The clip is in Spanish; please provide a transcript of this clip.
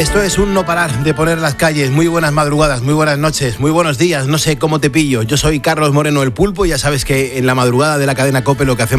Esto es un no parar de poner las calles. Muy buenas madrugadas, muy buenas noches, muy buenos días. No sé cómo te pillo. Yo soy Carlos Moreno, el Pulpo. Ya sabes que en la madrugada de la cadena COPE lo que hacemos